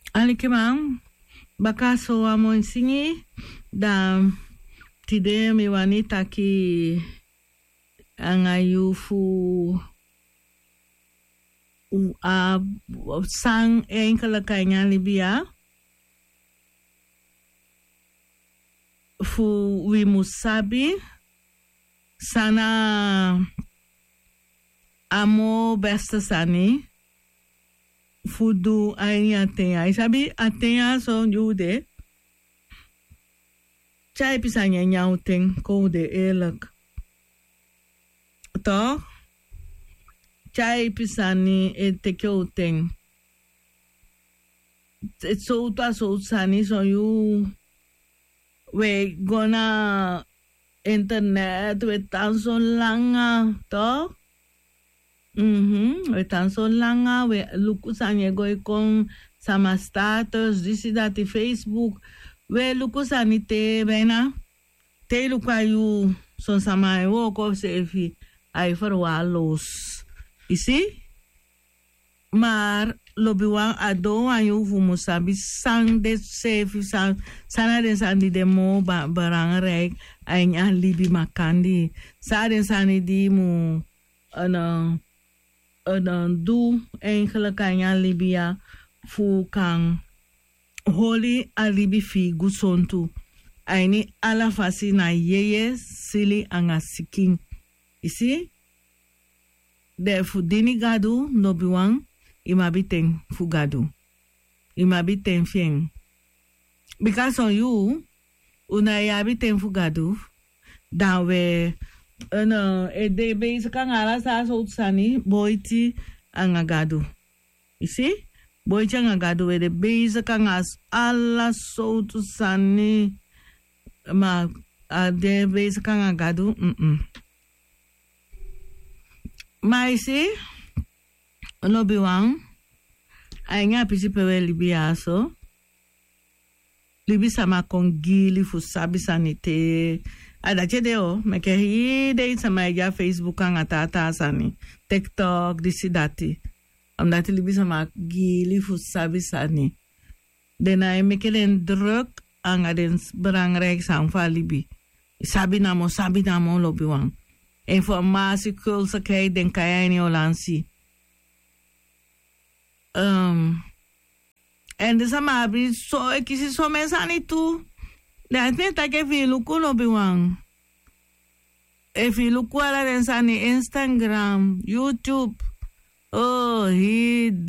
Alikemang bakaso amo insingi da tide mi wanita ki angayufu sang enkele kanya Libya fu wimusabi sana amo besta sani fudu ai atenha sabi atenha so jude chai pisanya nyauten ko de elak to chai pisani etekouten so ta so sani so you we gonna internet we tan so langa to we tan so langa we lukusanye goi kon sama status disi dati Facebook we lukusani te bena te lukayu son sama wo ko selfie ai farwa los isi maar lobiwan ado ayu fumu sabi sang de selfie sana de sandi de mo barang rek ainya libi makandi sa de sani di mu ana du enkele kanya Libya fu kan holi alibi fi gusontu aini ala fasi na yeye sili anga siking isi de fu dini gadu no biwang imabiten fu gadu imabiten fien because on you una yabiten fu gadu dawe de base kan ala sa so sani boiti anga gadu isi boiti anga gadu we de base kan as ala so sani ma de base kan anga gadu ma isi no biwang ainga pisi pewe Libya so libi sama kongili fu sabi sanite ada chedeo meke hi de sama ya Facebook anga tata sani TikTok disi dati amdati libi sama gili fu sabi sani dena meke den druk anga den belangrijk sang fa libi sabi namo lobi wang informasi kulsa kay den kaya ni olansi en de sama abri so kisi so mesani tu la tenta ke fi luku lobi wang e fi luku ala den sani Instagram YouTube oh hi